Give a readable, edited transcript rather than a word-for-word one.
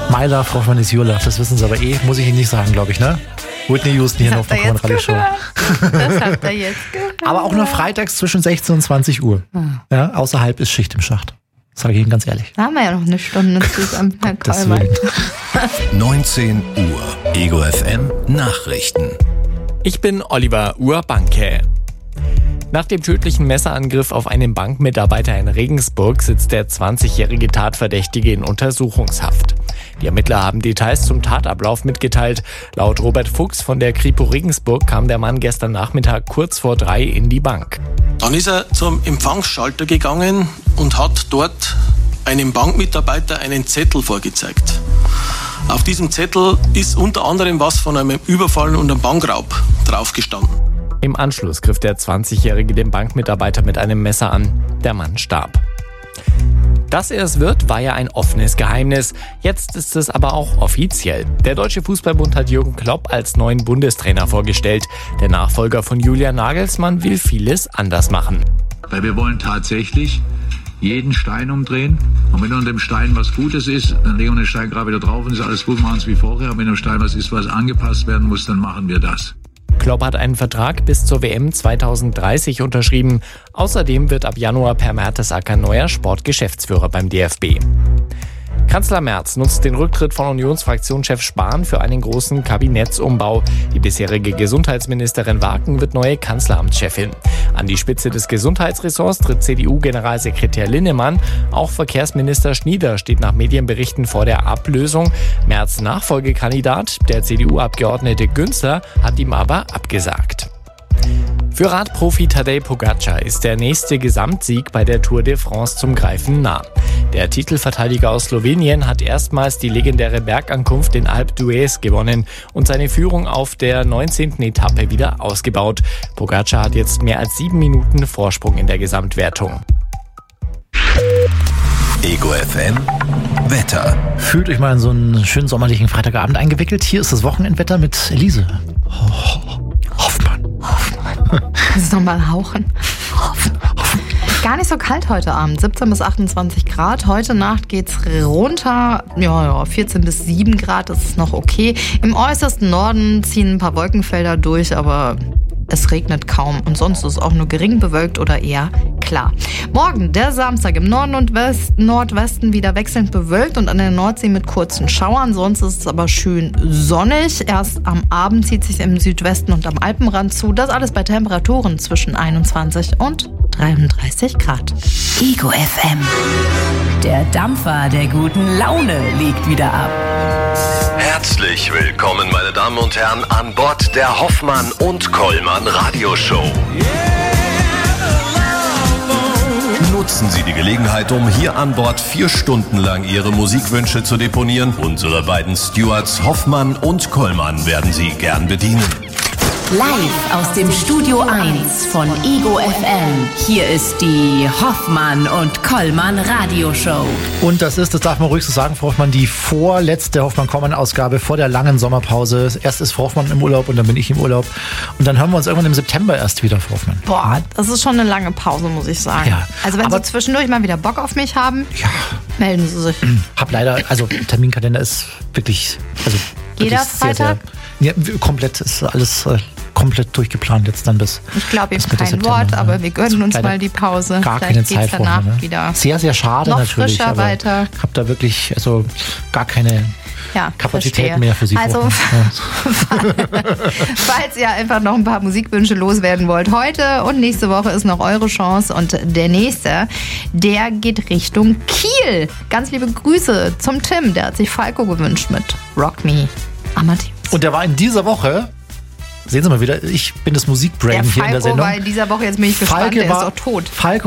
My Love, Hoffmann is Your Love. Das wissen Sie aber muss ich Ihnen nicht sagen, glaube ich, ne? Whitney Houston hier auf der Hoffmann Radio Show. Das habt ihr jetzt gehört. Aber auch nur freitags zwischen 16 und 20 Uhr. Ja, außerhalb ist Schicht im Schacht. Sage ich Ihnen ganz ehrlich. Da haben wir ja noch eine Stunde zusammen. Deswegen. 19 Uhr. Ego FM Nachrichten. Ich bin Oliver Urbanke. Nach dem tödlichen Messerangriff auf einen Bankmitarbeiter in Regensburg sitzt der 20-jährige Tatverdächtige in Untersuchungshaft. Die Ermittler haben Details zum Tatablauf mitgeteilt. Laut Robert Fuchs von der Kripo Regensburg kam der Mann gestern Nachmittag kurz vor 3 in die Bank. Dann ist er zum Empfangsschalter gegangen und hat dort einem Bankmitarbeiter einen Zettel vorgezeigt. Auf diesem Zettel ist unter anderem was von einem Überfall und einem Bankraub draufgestanden. Im Anschluss griff der 20-jährige den Bankmitarbeiter mit einem Messer an. Der Mann starb. Dass er es wird, war ja ein offenes Geheimnis. Jetzt ist es aber auch offiziell. Der Deutsche Fußballbund hat Jürgen Klopp als neuen Bundestrainer vorgestellt. Der Nachfolger von Julian Nagelsmann will vieles anders machen. Weil wir wollen tatsächlich jeden Stein umdrehen. Und wenn unter dem Stein was Gutes ist, dann legen wir den Stein gerade wieder drauf und ist alles gut, machen es wie vorher. Und wenn am Stein was ist, was angepasst werden muss, dann machen wir das. Klopp hat einen Vertrag bis zur WM 2030 unterschrieben. Außerdem wird ab Januar Per Mertesacker neuer Sportgeschäftsführer beim DFB. Kanzler Merz nutzt den Rücktritt von Unionsfraktionschef Spahn für einen großen Kabinettsumbau. Die bisherige Gesundheitsministerin Waken wird neue Kanzleramtschefin. An die Spitze des Gesundheitsressorts tritt CDU-Generalsekretär Linnemann. Auch Verkehrsminister Schnieder steht nach Medienberichten vor der Ablösung. Merz' Nachfolgekandidat, der CDU-Abgeordnete Günzer, hat ihm aber abgesagt. Für Radprofi Tadej Pogačar ist der nächste Gesamtsieg bei der Tour de France zum Greifen nah. Der Titelverteidiger aus Slowenien hat erstmals die legendäre Bergankunft in Alpe d'Huez gewonnen und seine Führung auf der 19. Etappe wieder ausgebaut. Pogačar hat jetzt mehr als 7 Minuten Vorsprung in der Gesamtwertung. Ego FM Wetter. Fühlt euch mal in so einen schönen sommerlichen Freitagabend eingewickelt. Hier ist das Wochenendwetter mit Elise. Hoffmann. Das ist nochmal hauchen. Gar nicht so kalt heute Abend, 17 bis 28 Grad. Heute Nacht geht's runter, 14 bis 7 Grad, das ist noch okay. Im äußersten Norden ziehen ein paar Wolkenfelder durch, aber es regnet kaum und sonst ist es auch nur gering bewölkt oder eher klar. Morgen, der Samstag, im Norden und Nordwesten wieder wechselnd bewölkt und an der Nordsee mit kurzen Schauern. Sonst ist es aber schön sonnig. Erst am Abend zieht sich im Südwesten und am Alpenrand zu. Das alles bei Temperaturen zwischen 21 und 33 Grad. Ego FM. Der Dampfer der guten Laune legt wieder ab. Herzlich willkommen, meine Damen und Herren, an Bord der Hoffmann und Kollmann Radioshow. Nutzen Sie die Gelegenheit, um hier an Bord 4 Stunden lang Ihre Musikwünsche zu deponieren. Unsere beiden Stewards Hoffmann und Kollmann werden Sie gern bedienen. Live aus dem Studio 1 von Ego FM. Hier ist die Hoffmann und Kollmann Radioshow. Und das darf man ruhig so sagen, Frau Hoffmann, die vorletzte Hoffmann-Kollmann-Ausgabe vor der langen Sommerpause. Erst ist Frau Hoffmann im Urlaub und dann bin ich im Urlaub. Und dann hören wir uns irgendwann im September erst wieder, Frau Hoffmann. Boah, das ist schon eine lange Pause, muss ich sagen. Ja, also wenn Sie zwischendurch mal wieder Bock auf mich haben, melden Sie sich. Hab leider, Terminkalender ist wirklich, jeder Freitag? Komplett ist alles komplett durchgeplant jetzt dann bis. Ich glaube ihm Mitte kein September, Wort, aber wir gönnen uns mal die Pause. Gar Vielleicht keine Zeit danach vorher, ne? wieder. Sehr, sehr schade noch natürlich. Frischer aber weiter. Ich habe da wirklich gar keine Kapazität mehr für Sie. Also, falls ihr einfach noch ein paar Musikwünsche loswerden wollt, heute und nächste Woche ist noch eure Chance. Und der nächste, der geht Richtung Kiel. Ganz liebe Grüße zum Tim, der hat sich Falco gewünscht mit Rock Me. Amadeus. Und der war in dieser Woche, sehen Sie mal wieder, ich bin das Musikbrain hier in der Sendung. Falco war in dieser Woche, jetzt bin ich gespannt, der ist doch tot. Falco